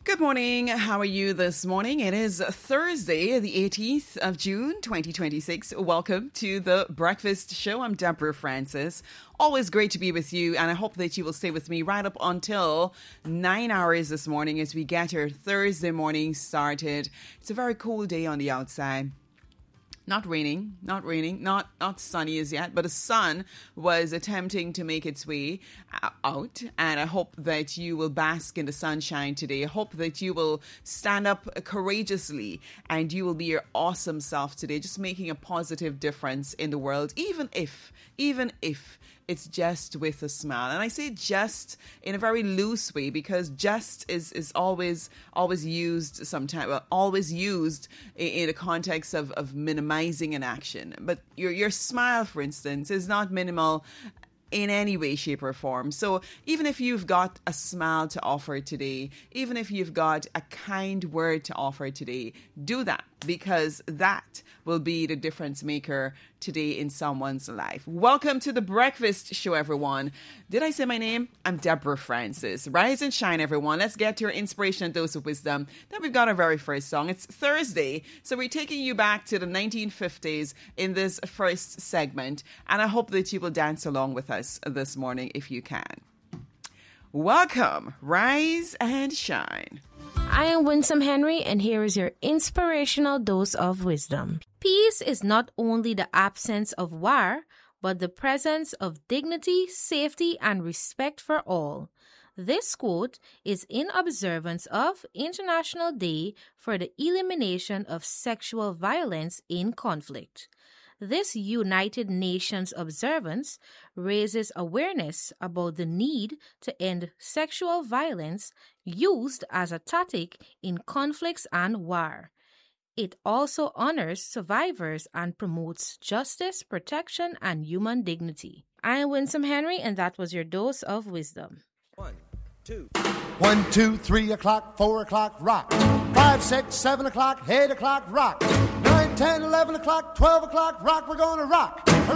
Good morning. How are you this morning? It is Thursday, the 18th of June, 2026. Welcome to the Breakfast Show. I'm Deborah Francis. Always great to be with you, and I hope that you will stay with me right up until 9 hours this morning as we get our Thursday morning started. It's a very cool day on the outside. Not raining, not sunny as yet, but the sun was attempting to make its way out, and I hope that you will bask in the sunshine today. I hope that you will stand up courageously and you will be your awesome self today, just making a positive difference in the world, even if it's just with a smile. And I say just in a very loose way because just is always used sometimes, well, always used in the context of minimizing an action. But your smile, for instance, is not minimal in any way, shape, or form. So even if you've got a smile to offer today, even if you've got a kind word to offer today, do that, because that will be the difference maker today in someone's life. Welcome to the Breakfast Show, everyone. Did I say my name? I'm Deborah Francis. Rise and shine, everyone. Let's get to your inspiration dose of wisdom. Then we've got our very first song. It's Thursday, so we're taking you back to the 1950s in this first segment, and I hope that you will dance along with us this morning if you can. Welcome, Rise and Shine. I am Winsome Henry, and here is your inspirational dose of wisdom. Peace is not only the absence of war, but the presence of dignity, safety, and respect for all. This quote is in observance of International Day for the Elimination of Sexual Violence in Conflict. This United Nations observance raises awareness about the need to end sexual violence used as a tactic in conflicts and war. It also honors survivors and promotes justice, protection, and human dignity. I am Winsome Henry, and that was your dose of wisdom. 1, 2. 1, 2, 3 o'clock, 4 o'clock, rock. 5, 6, 7 o'clock, 8 o'clock, rock. 9, 10, 11 o'clock, 12 o'clock, rock, we're gonna rock.